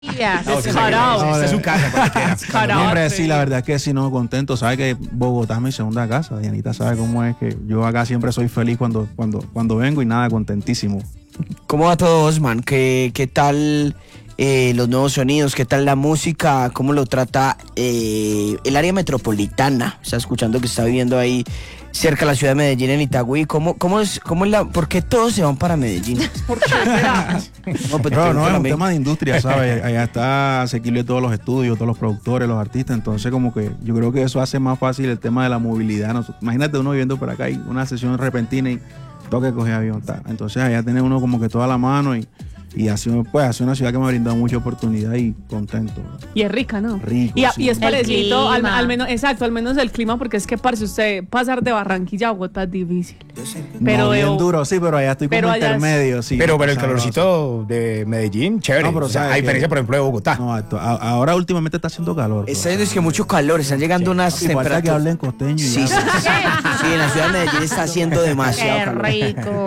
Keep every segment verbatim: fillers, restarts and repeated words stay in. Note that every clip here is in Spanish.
Yeah. No, Descarado. esta es su casa, para que quiera. Descarado. Hombre, sí, la verdad es que sí, no, contento. Sabe que Bogotá es mi segunda casa. Dianita sabe cómo es que yo acá siempre soy feliz cuando, cuando, cuando vengo y nada, contentísimo. ¿Cómo va todo, Osman? ¿Qué, qué tal eh, los nuevos sonidos? ¿Qué tal la música? ¿Cómo lo trata eh, el área metropolitana? O sea, escuchando que está viviendo ahí cerca de la ciudad de Medellín, en Itagüí. ¿Cómo, cómo es, cómo es la, ¿Por qué todos se van para Medellín? ¿Por qué será? No, pues, Pero no, es un también. tema de industria, ¿sabes? Allá está asequible todos los estudios, todos los productores, los artistas. Entonces, como que yo creo que eso hace más fácil el tema de la movilidad. No, imagínate uno viviendo por acá y una sesión repentina y toque coger avión. Tal. Entonces, allá tiene uno como que toda la mano y, y así, pues, hace una ciudad que me ha brindado mucha oportunidad y contento. Y es rica, ¿no? Rico, Y, a- sí. y es El parecido, al, clima. al menos, exacto, al menos el clima, porque es que, parce, usted pasar de Barranquilla a Bogotá es difícil. Pero no, bien veo- duro, sí, pero allá estoy como pero allá es- intermedio, sí. Pero, pero el sabroso. calorcito de Medellín, chévere. No, pero o sea, ¿sabes a qué? diferencia, por ejemplo, de Bogotá. No, esto- a- ahora últimamente está haciendo calor. Está diciendo es que mucho calor, están llegando unas Y falta que temperaturas. hablen costeño y Sí, ya. sí, sí, sí, en la ciudad de Medellín está haciendo demasiado Qué calor. rico.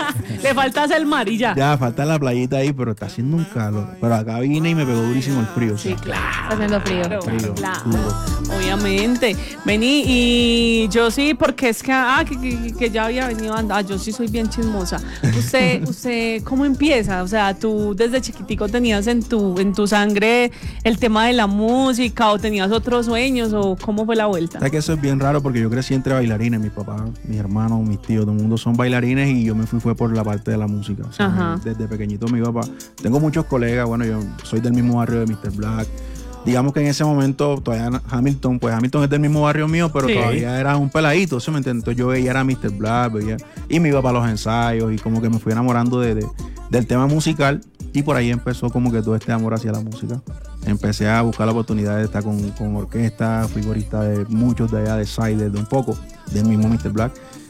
Le falta hacer mar y ya. Ya, falta la playita ahí, pero está haciendo un calor. Pero acá vine y me pegó durísimo el frío. Sí, o sea, claro. Está haciendo frío. frío, Claro. duro. Obviamente. Vení, y yo sí, porque es que, ah, que, que- que ya había venido a andar. Yo sí soy bien chismosa. Usted, usted, ¿cómo empieza? O sea, tú desde chiquitico tenías en tu, en tu sangre el tema de la música, o tenías otros sueños, o cómo fue la vuelta. Sabes que eso es bien raro porque yo crecí entre bailarines. Mi papá, mis hermanos, mis tíos, todo el mundo son bailarines y yo me fui fue por la parte de la música. O sea, Ajá. desde pequeñito mi papá. Tengo muchos colegas, bueno, yo soy del mismo barrio de míster Black. Digamos que en ese momento todavía Hamilton, pues Hamilton es del mismo barrio mío, pero Sí. todavía era un peladito, ¿sí me entiendes? Entonces yo veía era míster Black, veía, y me iba para los ensayos y como que me fui enamorando de, de- del tema musical y por ahí empezó como que todo este amor hacia la música. Empecé a buscar la oportunidad de estar con, con orquesta, fui corista de muchos de allá de Side, de un poco, del mismo míster Black.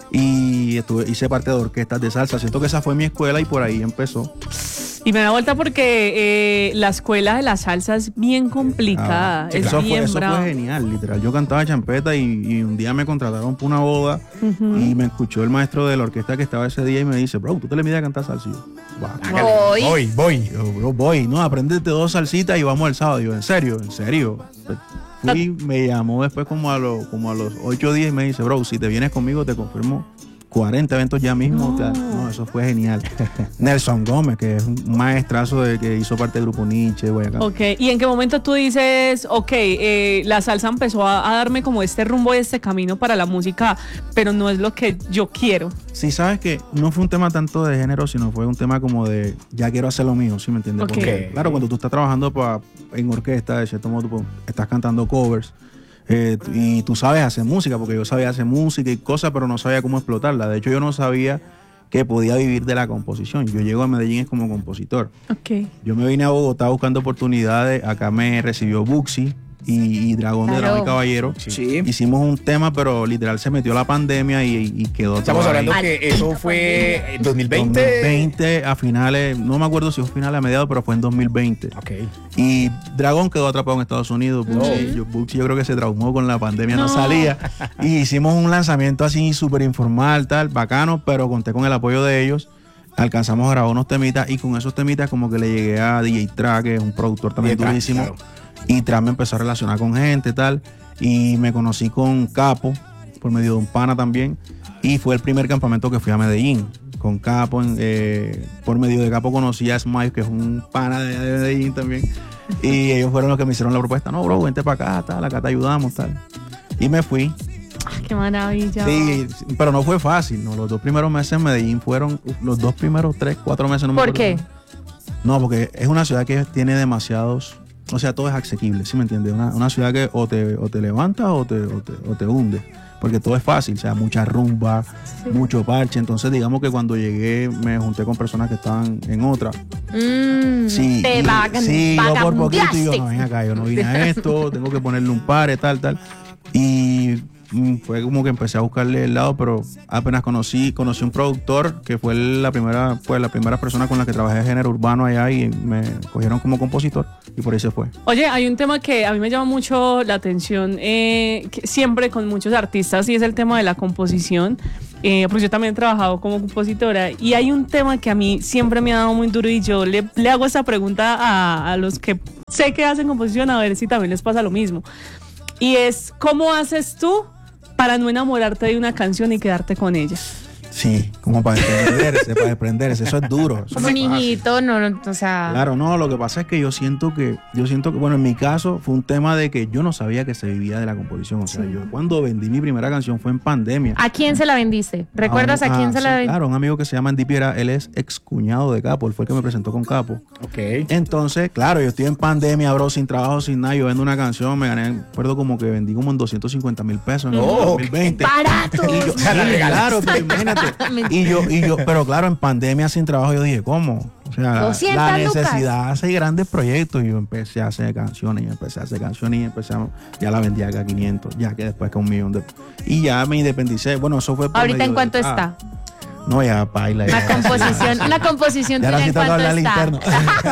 Y estuve, hice parte de orquestas de salsa. Siento que esa fue mi escuela y por ahí empezó. Y me da vuelta porque eh, la escuela de la salsa es bien complicada. Ah, es eso, fue, bien eso brava. fue genial, literal. Yo cantaba champeta y, y un día me contrataron para una boda y me escuchó el maestro de la orquesta que estaba ese día y me dice, bro, ¿tú te le mides a cantar salsa? Y yo, "Va". Hoy. Voy, voy. Yo, bro, voy, no, aprendete dos salsitas y vamos el sábado. Y yo, ¿en serio? ¿En serio? Pues, fui, me llamó después como a, los como a los ocho días y me dice, bro, si te vienes conmigo te confirmo cuarenta eventos ya mismo. No. O sea, no, eso fue genial. Nelson Gómez, que es un maestrazo de, que hizo parte del grupo Nietzsche, Guayacán. Ok, y en qué momento tú dices, ok, eh, la salsa empezó a, a darme como este rumbo y este camino para la música, pero no es lo que yo quiero. Sí, sabes que no fue un tema tanto de género, sino fue un tema como de ya quiero hacer lo mío, ¿sí me entiendes? Ok. Porque, claro, cuando tú estás trabajando pa- en orquesta, de cierto modo, tú, pues, estás cantando covers eh, y tú sabes hacer música, porque yo sabía hacer música y cosas, pero no sabía cómo explotarla. De hecho, yo no sabía que podía vivir de la composición. Yo llego a Medellín es como compositor. Ok. Yo me vine a Bogotá buscando oportunidades, acá me recibió Buxi y, y Dragón de Claro. Dragón y Caballero. Sí. Hicimos un tema, pero literal se metió la pandemia y, y quedó Estamos todo hablando ahí. que eso fue en dos mil veinte. dos mil veinte a finales, no me acuerdo si fue finales a mediados, pero fue en dos mil veinte. Ok. Y Dragón quedó atrapado en Estados Unidos. Buxi, yo, Buxi yo creo que se traumó con la pandemia, no, No. salía. Y hicimos un lanzamiento así súper informal, tal, bacano, pero conté con el apoyo de ellos. Alcanzamos a grabar unos temitas y con esos temitas como que le llegué a D J Tra, que es un productor también D J Tra, durísimo. claro. Y Tra me empezó a relacionar con gente tal. Y me conocí con Capo, por medio de un pana también. Y fue el primer campamento que fui a Medellín. Con Capo, en, eh, por medio de Capo conocí a Smile, que es un pana de, de Medellín también. Y ellos fueron los que me hicieron la propuesta. No, bro, vente para acá, tal, acá te ayudamos, tal. Y me fui. Qué maravilla. Sí, pero no fue fácil, ¿no? Los dos primeros meses en Medellín fueron, los dos primeros tres, cuatro meses, no me ¿Por acuerdo. qué? No, porque es una ciudad que tiene demasiados, o sea, todo es asequible, ¿sí me entiendes? Una, una ciudad que o te, o te levanta o te, o, te, o te hunde, porque todo es fácil, o sea, mucha rumba, mucho parche. Entonces, digamos que cuando llegué me junté con personas que estaban en otra. Mm, Sí, te y- vagan- sí, yo por poquito y yo, vagabundeaste. no, ven acá, yo no vine a esto, tengo que ponerle un pare, tal, tal. Y mm, fue como que empecé a buscarle el lado, pero apenas conocí, conocí un productor que fue la primera, pues la primera persona con la que trabajé de género urbano allá y me cogieron como compositor y por ahí se fue. Oye, hay un tema que a mí me llama mucho la atención, eh, que siempre con muchos artistas, y es el tema de la composición. eh, porque yo también he trabajado como compositora, y hay un tema que a mí siempre me ha dado muy duro, y yo le, le hago esa pregunta a, a los que sé que hacen composición, a ver si también les pasa lo mismo. Y es, ¿cómo haces tú para no enamorarte de una canción y quedarte con ella? Sí, como para desprenderse, para desprenderse, eso es duro. Eso Como no un es fácil. hijito, no, no, o sea. Claro, no, lo que pasa es que yo siento que, yo siento que, bueno, en mi caso fue un tema de que yo no sabía que se vivía de la composición. O sea, Sí. yo cuando vendí mi primera canción fue en pandemia. ¿A quién se la vendiste? ¿Recuerdas a, un- quién se sí, la vendiste? Claro, un amigo que se llama Andy Piera, él es ex cuñado de Capo, él fue el que me presentó con Capo. Ok. Entonces, claro, yo estoy en pandemia, bro, sin trabajo, sin nada, yo vendo una canción, me gané, recuerdo como que vendí como en doscientos cincuenta mil pesos en el Oh, dos mil veinte. ¡Barato! Y yo, sea, la sí, regalaste. claro, pero imagínate. Y yo, y yo, pero claro, en pandemia sin trabajo, yo dije, ¿cómo? O sea, doscientas la lucas. necesidad hace grandes proyectos. Y yo empecé a hacer canciones, y empecé a hacer canciones, y empecé a, ya la vendí acá a quinientos, ya que después que un millón de. Y ya me independicé. Bueno, eso fue por ¿Ahorita medio en de- cuánto ah, está? No, ya baila. Una composición, una composición Ya ahora tuya, sí ¿en toca cuánto hablar está? interno.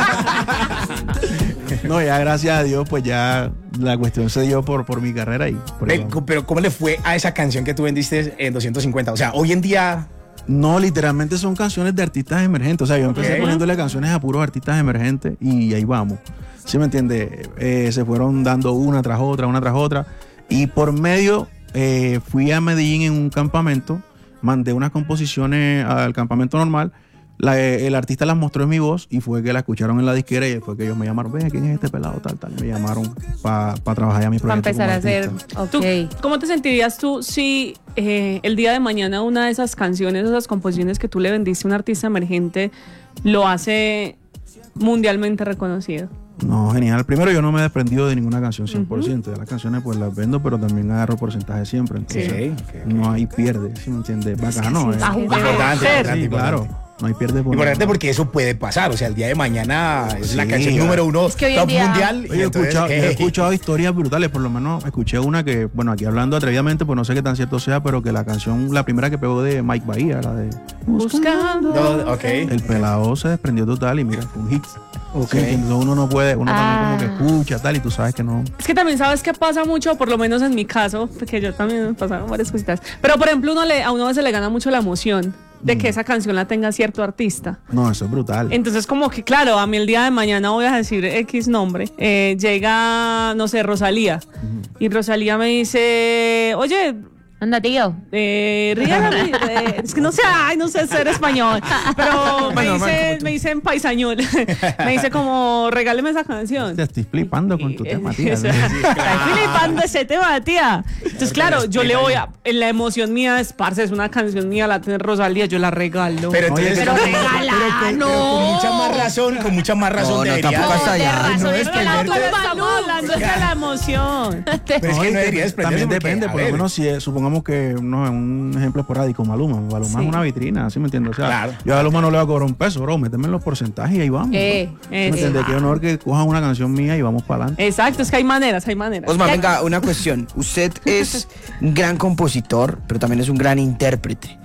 No, ya gracias a Dios, pues ya la cuestión se dio por, por mi carrera y por Ve, eso. Pero ¿cómo le fue a esa canción que tú vendiste en doscientos cincuenta? O sea, hoy en día... No, literalmente son canciones de artistas emergentes. O sea, yo empecé Ok. poniéndole canciones a puros artistas emergentes y ahí vamos. ¿Sí me entiende? Eh, se fueron dando una tras otra, una tras otra. Y por medio, eh, fui a Medellín en un campamento, mandé unas composiciones al campamento normal. La- el artista las mostró en mi voz y fue que la escucharon en la disquera y fue que ellos me llamaron, ve, ¿quién es este pelado? Tal, tal. Me llamaron para trabajar ya mi Para proyecto. empezar como a hacer. artista. ¿Tú, Ok. ¿Cómo te sentirías tú si eh, el día de mañana una de esas canciones, esas composiciones que tú le vendiste a un artista emergente lo hace mundialmente reconocido? No, genial. Primero, yo no me he desprendido de ninguna canción cien por ciento. De las canciones pues las vendo, pero también agarro porcentaje siempre. Entonces, Ok, ok, ok. no hay pierde, ¿sí me entiendes? Bacano. sí, eh. está jugando. Importante, Sí, importante, Sí, claro. importante. No hay pierde por Importante nada. porque eso puede pasar. O sea, el día de mañana es la Sí, canción ya. número uno Es que hoy en top día- mundial. Oye, y yo he entonces, escuchado, yo he eh, escuchado historias brutales, por lo menos escuché una que, bueno, aquí hablando atrevidamente, pues no sé qué tan cierto sea, pero que la canción, la primera que pegó de Mike Bahía, la de Buscando. no, ok. El pelado se desprendió total y mira, fue un hit. Ok. Sí, entonces uno no puede, uno Ah. también como que escucha tal y tú sabes que no. Es que también sabes que pasa mucho, por lo menos en mi caso, porque yo también me pasaron varias cositas. Pero por ejemplo, uno le, a uno a veces le gana mucho la emoción de que esa canción la tenga cierto artista. No, eso es brutal. Entonces como que claro, a mí el día de mañana voy a decir X nombre, eh, llega, no sé, Rosalía. Y Rosalía me dice, oye, Anda, tío. eh, regálame, eh, es que no sé, ay, no sé ser español, pero me Bueno, dice, bueno, me dice en paisañol, me dice como, regáleme esa canción. Te estoy flipando con tu Y- tema, tía. o sea, Está flipando ese tema, tía. Entonces, claro, yo le voy a. En la emoción mía es, parce, es una canción mía, la tiene Rosalía, yo la regalo. Pero entonces, Oye, pero regala, pero con- no. pero con mucha más razón, con mucha más razón No, no, debería. tampoco hasta allá. No, razón, es es que que la el verde- otra- estamos hablando es de la emoción. pero es No, que y no de- debería desprenderse también porque, depende, a por lo ver, menos si es- supongamos que no es un ejemplo esporádico, Maluma. Maluma Sí. es una vitrina, ¿sí me entiendes? O sea, Claro. yo a Maluma no le voy a cobrar un peso, bro, méteme en los porcentajes y ahí vamos. Eh, ¿no? ¿Sí me eh, entiendes? Qué honor que cojan una canción mía y vamos para adelante. Exacto, es que hay maneras, hay maneras. Osman, venga, una cuestión. Usted es un gran compositor, pero también es un gran intérprete.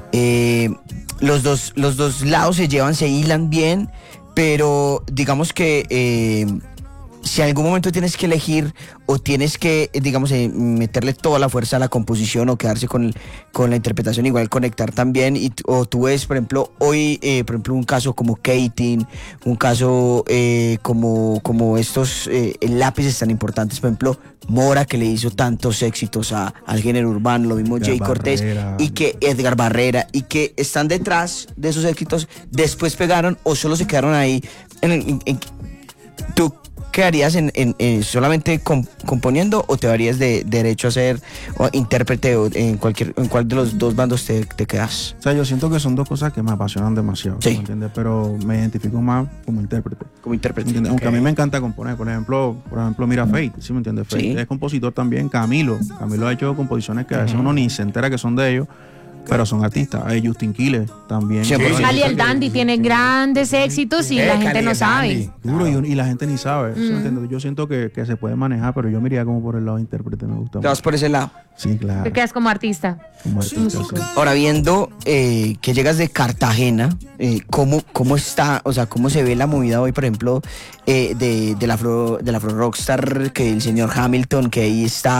Eh, los, dos, los dos lados se llevan, se hilan bien, pero digamos que eh, si en algún momento tienes que elegir o tienes que, eh, digamos, eh, meterle toda la fuerza a la composición o quedarse con, el- con la interpretación, igual conectar también, y, t- o tú ves, por ejemplo, hoy, eh, por ejemplo, un caso como Katin, un caso eh, como, como estos eh, lápices tan importantes, por ejemplo, Mora, que le hizo tantos éxitos a- al género urbano, lo mismo Edgar Jay Cortés, Barrera. y que Edgar Barrera, y que están detrás de esos éxitos, después pegaron o solo se quedaron ahí. En, el- en- en- ¿Tú qué harías en, en- en solamente com- componiendo o te darías de, derecho a ser o intérprete o en cualquier en cuál de los dos bandos te, te quedas? O sea, yo siento que son dos cosas que me apasionan demasiado, Sí. ¿me entiendes? Pero me identifico más como intérprete. Como ¿Me intérprete. entiendes? Aunque Ok. a mí me encanta componer, por ejemplo, por ejemplo, mira Fate, ¿sí me entiendes? Fate Sí. es compositor también, Camilo. Camilo ha hecho composiciones que a veces uno ni se entera que son de ellos, pero son artistas. Hay Justin Quiles también. cien por ciento. Cali el Dandy tiene grandes éxitos y Eh, la gente Cali no el sabe. Dandy. Duro y, y la gente ni sabe. ¿sí me Mm. entiendes? Yo siento que, que se puede manejar, pero yo me iría como por el lado de intérprete, me gusta Te vas mucho. por ese lado. Sí, claro. Te quedas como artista. Como artista, sí. Ahora viendo eh, que llegas de Cartagena, eh, ¿cómo, ¿cómo está, o sea, cómo se ve la movida hoy, por ejemplo, eh, de, de la Afro, de la Afro Rockstar, que el señor Hamilton, que ahí está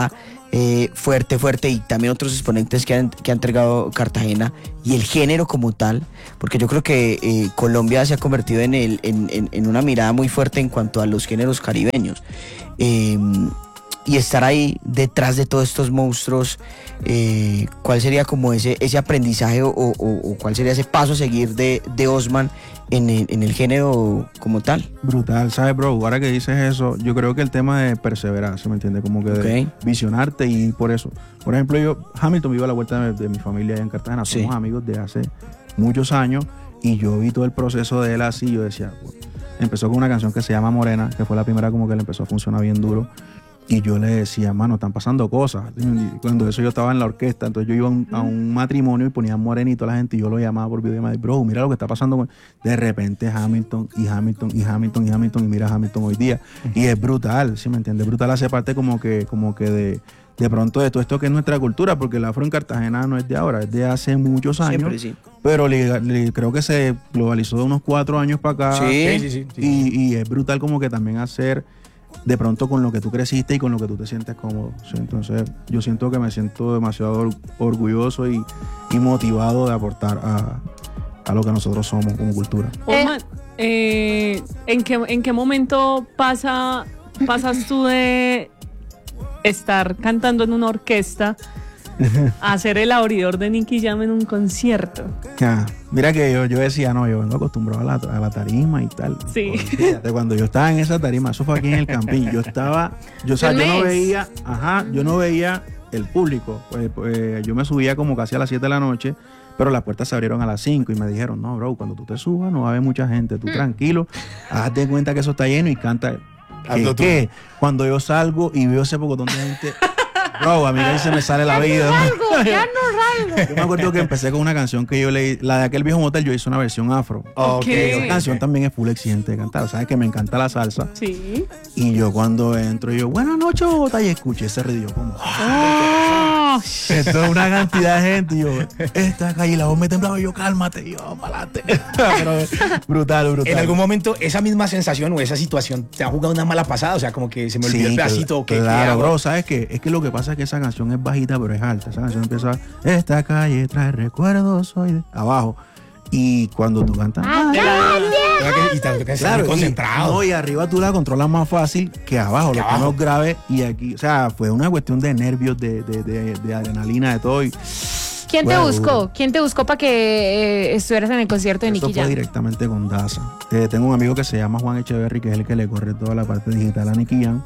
eh, fuerte, fuerte, y también otros exponentes que han, que ha entregado Cartagena y el género como tal, porque yo creo que eh, Colombia se ha convertido en, el, en, en, en una mirada muy fuerte en cuanto a los géneros caribeños. Eh, y estar ahí detrás de todos estos monstruos, eh, ¿cuál sería como ese, ese aprendizaje o, o, o cuál sería ese paso a seguir de, de Osman en el, en el género como tal? Brutal, ¿sabes, bro? Ahora que dices eso, yo creo que el tema de perseverar, ¿se me entiende? Como que de Okay. visionarte, y por eso. Por ejemplo, yo, Hamilton vive a la vuelta de, de mi familia allá en Cartagena, Sí. somos amigos de hace muchos años, y yo vi todo el proceso de él así, yo decía, pues, empezó con una canción que se llama Morena, que fue la primera como que le empezó a funcionar bien duro. Y yo le decía, mano, están pasando cosas. Y cuando eso yo estaba en la orquesta, entonces yo iba a un, a un matrimonio y ponían morenito a la gente, y yo lo llamaba por videollamada, bro, mira lo que está pasando. Con... De repente Hamilton y Hamilton y Hamilton y Hamilton, y mira Hamilton hoy día. Y es brutal, ¿sí me entiendes? Brutal, hace parte como que, como que de, de pronto de todo esto que es nuestra cultura, porque el afro en Cartagena no es de ahora, es de hace muchos años. Siempre, sí. Pero le, le- creo que se globalizó de unos cuatro años para acá. Sí. Sí, sí, sí. sí. Y, y es brutal como que también hacer de pronto con lo que tú creciste y con lo que tú te sientes cómodo. ¿Sí? Entonces yo siento que me siento demasiado or- orgulloso y, y motivado de aportar a, a lo que nosotros somos como cultura. Osman, eh, ¿en, qué, ¿en qué momento pasa, pasas tú de estar cantando en una orquesta a ser el abridor de Nicky Jam en un concierto? Ah, mira que yo, yo decía, no, yo vengo acostumbrado a la, a la tarima y tal. Sí. Olvídate, cuando yo estaba en esa tarima, eso fue aquí en el Campín, yo estaba, yo, o sea, Un yo no mes. veía, ajá, yo no veía el público. Pues, pues, yo me subía como casi a las siete de la noche, pero las puertas se abrieron a las cinco y me dijeron, no, bro, cuando tú te subas no va a haber mucha gente, tú tranquilo, hazte cuenta que eso está lleno y canta. Hazlo ¿Qué, tú. qué? Cuando yo salgo y veo ese pocotón de gente, bro, a mí ahí se me sale la vida. Algo, ya no algo. Yo me acuerdo que empecé con una canción que yo leí, la de aquel viejo motel, yo hice una versión afro. Ok, Esa ok, canción ok. también es full exigente de cantar, sabes que me encanta la salsa. Sí. Y yo cuando entro, yo, buenas noches, Bogotá, y escuché ese río como, Oh, esto es una cantidad de gente, y yo, esta calle, la voz me temblaba, y yo, cálmate, y yo, pa'lante. Pero brutal, brutal. En algún momento, esa misma sensación o esa situación te ha jugado una mala pasada, o sea, como que se me olvidó Sí, el pedacito. cl- ¿o qué- qué claro, hago? bro, ¿sabes qué? Es que lo que pasa es que esa canción es bajita, pero es alta. Esa canción empieza, esta calle trae recuerdos hoy de... abajo. Y cuando tú cantas... Ah, Tengo que- Y te tengo que estar muy y- concentrado. no, y arriba tú la controlas más fácil que abajo, Que los abajo. tonos graves y aquí, o sea, fue una cuestión de nervios, de, de, de, de adrenalina, de todo. Y ¿Quién te Bueno, buscó? ¿Quién te buscó para que eh, estuvieras en el concierto de eso Nicky fue Jam? directamente con Daza. Eh, tengo un amigo que se llama Juan Echeverry, que es el que le corre toda la parte digital a Nicky Jam.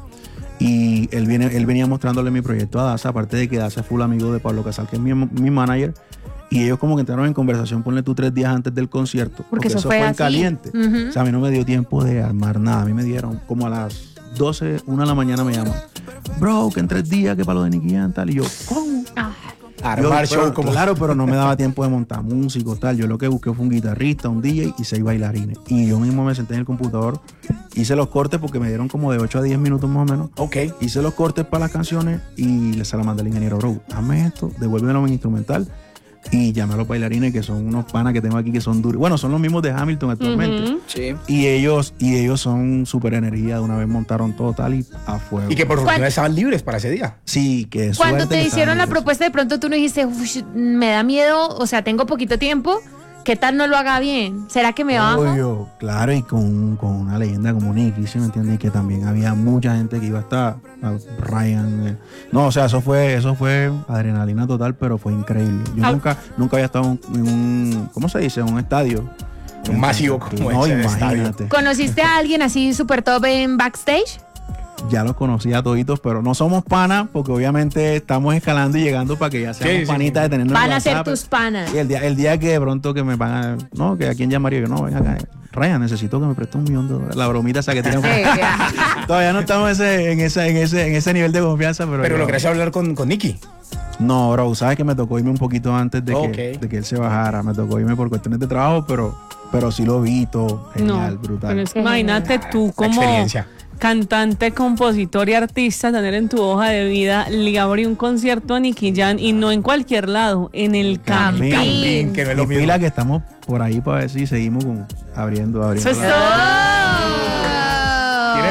Y él, viene, él venía mostrándole mi proyecto a Daza, aparte de que Daza es full amigo de Pablo Casal, que es mi, mi manager. Y ellos como que entraron en conversación, ponle tú tres días antes del concierto. Porque eso fue en así. caliente. Ujú. O sea, a mí no me dio tiempo de armar nada. A mí me dieron como a las doce, una de la mañana me llaman. Bro, que en tres días, que para lo de Nicky Jam, tal. Y yo, ¿cómo? Ah, Armar Yo, show pero, como... Claro, pero no me daba tiempo de montar músicos, tal. Yo lo que busqué fue un guitarrista, un D J y seis bailarines. Y yo mismo me senté en el computador, hice los cortes porque me dieron como de ocho a diez minutos más o menos. Ok. Hice los cortes para las canciones y le se la mandé al ingeniero, bro, hazme esto, devuélvemelo en instrumental. Y llamé a los bailarines, que son unos panas que tengo aquí que son duros. Bueno, son los mismos de Hamilton actualmente. Ujú. Sí. Y ellos, y ellos son súper energía, de una vez montaron todo tal y a fuego. Y que por ¿Cuál- fortuna estaban libres para ese día. Sí, que Cuando suerte te que hicieron estaban la libres. propuesta, de pronto tú no dijiste, "Ush, me da miedo, o sea, tengo poquito tiempo, ¿qué tal no lo haga bien? ¿Será que me bajo? Obvio, claro, y con, con una leyenda como Nicky, ¿sí me entiendes? Y que también había mucha gente que iba a estar, a Ryan. eh. No, o sea, eso fue, eso fue adrenalina total, pero fue increíble. Yo Ah. nunca, nunca había estado en un, ¿cómo se dice? En un estadio. Un masivo como No, ese estadio. imagínate. ¿Conociste a alguien así súper top en backstage? Ya los conocía a toditos, pero no somos panas, porque obviamente estamos escalando y llegando para que ya seamos Sí, sí, panitas de tenernos en Van a ser WhatsApp. tus panas. Y el día, el día que de pronto que me van a... No, que a quién llamaría yo. No, ven acá. Ryan, necesito que me preste un millón de dólares. La bromita esa que tiene. Sí, ya. Todavía no estamos ese, en, ese, en, ese, en ese nivel de confianza, pero... Pero yo- lograste hablar con, con Nicky. No, bro, sabes que me tocó irme un poquito antes de, Ok. que, de que él se bajara. Me tocó irme por cuestiones de trabajo, pero, pero sí lo vi todo. Genial, No, brutal. pero es que imagínate tú La como experiencia. cantante, compositor y artista tener en tu hoja de vida abrir un concierto a Nicky Jam y no en cualquier lado, en el Campín. Campín. Campín, que no es lo Y mismo. pila que estamos por ahí para ver si seguimos con, abriendo, abriendo. Eso es la- todo. Tienes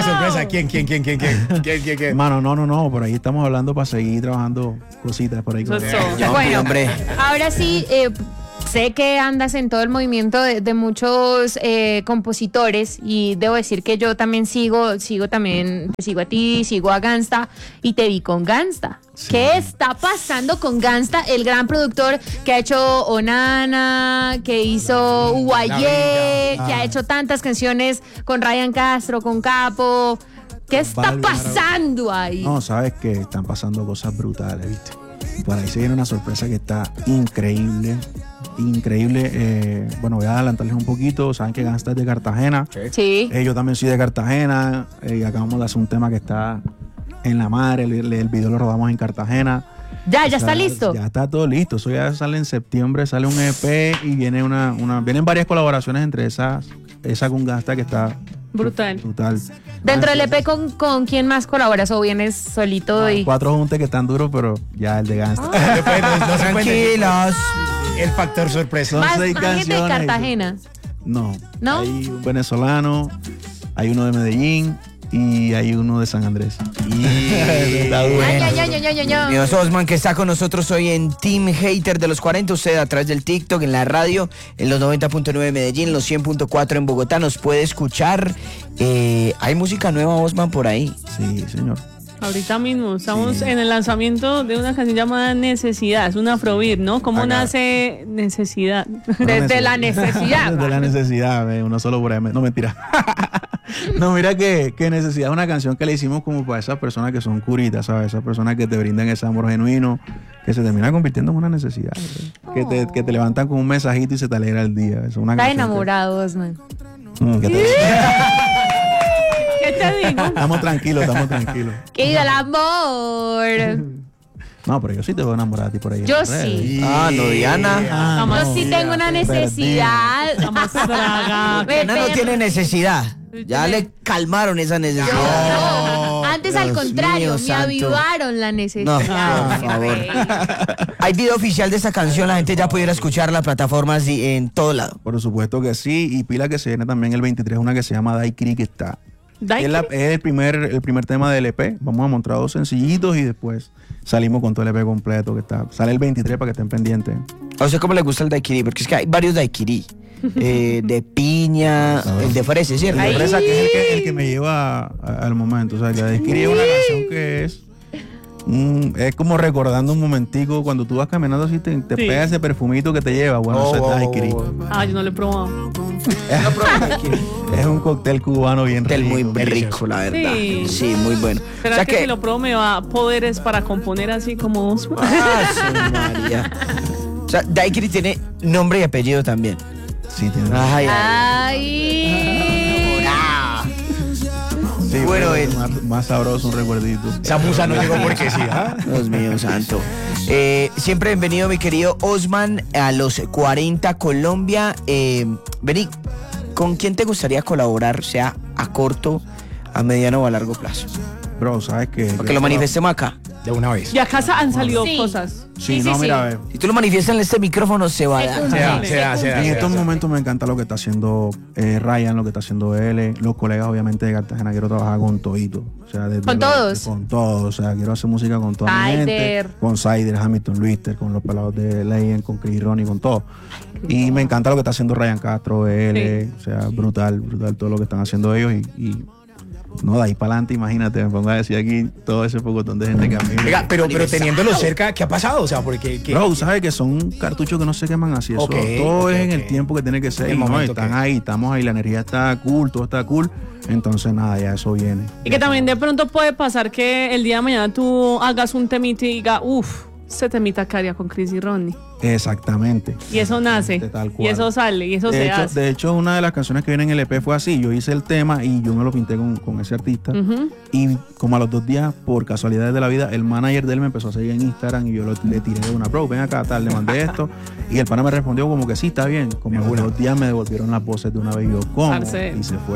sorpresa. ¿Quién, quién, quién, quién, quién? ¿Quién, quién, quién? Mano, no, no, no, por ahí estamos hablando para seguir trabajando cositas por ahí. Eso es todo. Jumpy, Bueno, hombre. ahora sí, eh, sé que andas en todo el movimiento de, de muchos eh, compositores y debo decir que yo también sigo, sigo también, te sigo a ti, sigo a Gangsta y te vi con Gangsta. Sí. ¿Qué está pasando con Gangsta, el gran productor que ha hecho Onana, que hizo Uguayé, La que ha hecho tantas canciones con Ryan Castro, con Capo? ¿Qué está Valve, pasando ahí? No, sabes que están pasando cosas brutales, ¿viste? Por ahí se viene una sorpresa que está increíble, increíble. Eh, bueno, voy a adelantarles un poquito. Saben que Gangsta es de Cartagena. Sí. Eh, yo también soy de Cartagena. Eh, y acabamos de hacer un tema que está en la madre. El, el- el video lo rodamos en Cartagena. Ya, ya O sea, está listo. Ya está todo listo. Eso ya sale en septiembre, sale un E P y viene una, una vienen varias colaboraciones entre esas, esa con Gangsta que está Brutal. brutal. Dentro del Ah, E P, ¿con, con quién más colaboras o vienes solito? y Cuatro juntes que están duros, pero ya el de Gangsta. Después, no, no se cuente. Tranquilos. El factor sorpresa. Son Más, seis más gente de canciones. Cartagena. No. ¿No? Hay un venezolano, hay uno de Medellín y hay uno de San Andrés. Está Ay, bueno. ay, ay, ay, ay, ay, ay. Dios Osman, que está con nosotros hoy en Team Hater de los cuarenta. Usted a través del TikTok, en la radio, en los noventa punto nueve en Medellín, los cien punto cuatro en Bogotá. Nos puede escuchar. Eh, hay música nueva, Osman, por ahí. Sí, señor. Ahorita mismo estamos en el lanzamiento de una canción llamada Necesidad, es un afrobeat, ¿no? ¿Cómo Acá. nace Necesidad? Desde la necesidad. Desde la necesidad, ve, uno solo por ahí. No, mentira. No, mira que, que Necesidad es una canción que le hicimos como para esas personas que son curitas, ¿sabes? Esas personas que te brindan ese amor genuino, que se termina convirtiendo en una necesidad. ¿verdad? Que, te, que te levantan con un mensajito y se te alegra el día. Es una Está canción que- enamorado, Osman. Mm, que te- ¿Qué te digo? Estamos tranquilos, estamos tranquilos. ¡Que viva el amor! No, pero yo sí te voy a enamorar a ti por ahí. en Yo las redes. sí. Ah, no, Diana. Ah, Yo no. sí tengo una necesidad. Estamos tragados. Ve, Diana no ve, tiene necesidad. Ya le calmaron esa necesidad. No, antes al Dios contrario, mío, me santo. avivaron la No, necesidad. por favor. Hay video oficial de esta canción, la gente ya pudiera escuchar las plataformas y en todo lado. Por supuesto que sí. Y pila que se viene también el veintitrés, una que se llama Daiquiri, que está. Es, la- es el primer el primer tema del E P. Vamos a mostrar dos sencillitos y después salimos con todo el E P completo que está. Sale el veintitrés para que estén pendientes. A usted cómo le gusta el daiquiri, porque es que hay varios daiquiri. Eh, de piña, el de fresa, ¿cierto? La sorpresa que es el que, el que me lleva a- al momento. O sea, que Daiquiri es una canción que es. mm, es como recordando un momentico cuando tú vas caminando así, te, te Sí. pega ese perfumito que te lleva. Bueno, Oh, eso es oh, Daiquiri. oh, oh. Ah, yo no lo he probado. Es un cóctel cubano bien Del muy rico. rico, la verdad. Sí. Sí, muy bueno. ¿Será O sea que, si lo pruebo me va a poderes para componer así como Osman? Ah, su María. O sea, daiquiri tiene nombre y apellido también. Sí, tiene. Ay, ay. Ay. Sí, Bueno, pero el- más, más sabroso, un recuerdito. Esa musa no llegó porque sí, ¿ah? Dios mío santo. Eh, siempre bienvenido, mi querido Osman, a los cuarenta Colombia. Eh, vení, ¿con quién te gustaría colaborar, sea a corto, a mediano o a largo plazo? Bro, ¿sabes qué? Porque lo manifestemos acá. De una vez. Y acá han salido Sí. cosas. Sí, Sí, no, sí, mira, sí. a ver. Si tú lo manifiestas en este micrófono, se va a dar. Se da, se da, se da. En se estos da. momentos me encanta lo que está haciendo eh, Ryan, lo que está haciendo él, los colegas obviamente de Cartagena. Quiero trabajar con todito. O sea, desde ¿Con lo- todos? Con todos. O sea, quiero hacer música con toda mi gente. Sider. Con Sider, Hamilton, Luister, con los pelados de Leyen, con Chris Ronnie, con todo. Y me encanta lo que está haciendo Ryan Castro, él. O sea, brutal, brutal todo lo que están haciendo ellos. Y, y no, de ahí para adelante, imagínate, me pongo a decir aquí todo ese pocotón de gente que a mí me- Oiga, pero, pero teniéndolo cerca, ¿qué ha pasado? O sea, porque... que- Bro, sabes que son cartuchos que no se queman así. Eso, Ok, todo ok, es en ok. el tiempo que tiene que ser. El Y no, momento están que- ahí, estamos ahí, la energía está cool, todo está cool. Entonces, nada, ya eso viene. Y que también de pronto puede pasar que el día de mañana tú hagas un temita y diga, uff, ese temita caería con Chris y Ronnie. Exactamente. Y eso nace. Tal Y cual. eso sale. Y eso De se hecho, hace. de hecho, una de las canciones que viene en el E P fue así. Yo hice el tema y yo me lo pinté con, con ese artista. Ujú. Y como a los dos días, por casualidades de la vida, el manager de él me empezó a seguir en Instagram y yo lo- le tiré de una, bro, ven acá, tal, le mandé esto. Y el pana me respondió como que sí, está bien. Como a los dos días me devolvieron las voces de una vez y yo, ¿cómo? Parce. Y se fue.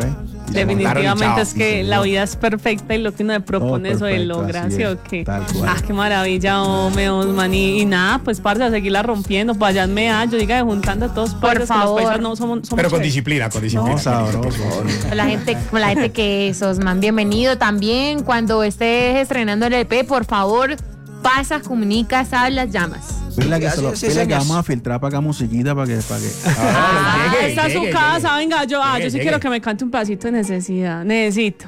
Definitivamente Chao. es que la vida es perfecta y lo que uno le propone eso de perfecto, logra, así ¿sí es, o qué? tal cual. Ah, qué maravilla, hombre, Osman. Y, y nada, pues parce, a seguirla rompiendo, pues allá en Medallo, diga, juntando a todos Por países, que los favor. países no somos, somos Pero con chéveres. disciplina, con disciplina. No, sabroso. Con la gente, con la gente que es, Osman. Bienvenido también. Cuando estés estrenando el E P, por favor, pasa, comunica, hablas, llamas. Pila que, Hace se lo, seis pila que años. vamos a filtrar para acá musiquita para que, para que. Ah, llegue, esta es su llegue, casa, llegue. venga, yo, ah, Llegue, yo sí llegue. quiero que me cante un pedacito de necesidad. Necesito.